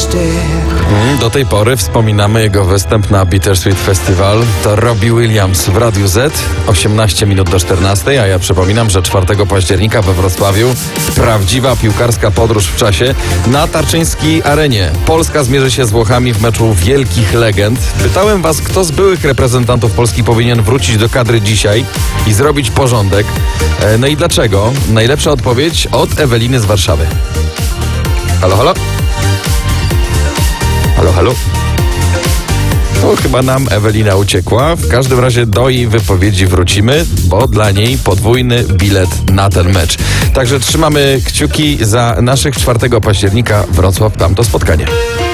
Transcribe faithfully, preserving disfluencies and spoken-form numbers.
Do tej pory wspominamy jego występ na Bittersweet Festival. To Robbie Williams w Radiu Z, osiemnaście minut do czternastej, a ja przypominam, że czwartego października we Wrocławiu prawdziwa piłkarska podróż w czasie na Tarczyńskiej Arenie. Polska zmierzy się z Włochami w meczu wielkich legend. Pytałem was, kto z byłych reprezentantów Polski powinien wrócić do kadry dzisiaj i zrobić porządek. E, no i dlaczego? Najlepsza odpowiedź od Eweliny z Warszawy. Halo, halo? Halo, halo? No chyba nam Ewelina uciekła. W każdym razie do jej wypowiedzi wrócimy, bo dla niej podwójny bilet na ten mecz. Także trzymamy kciuki za naszych czwartego października Wrocław, tamto spotkanie.